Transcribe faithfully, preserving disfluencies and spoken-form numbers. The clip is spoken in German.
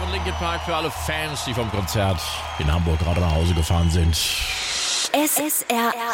von Linkin Park für alle Fans, die vom Konzert in Hamburg gerade nach Hause gefahren sind. S S R